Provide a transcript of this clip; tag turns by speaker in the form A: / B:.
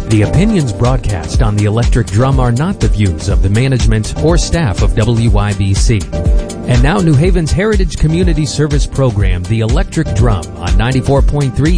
A: The opinions broadcast on the Electric Drum are not the views of the management or staff of WYBC. And now New Haven's Heritage Community Service Program, The Electric Drum, on 94.3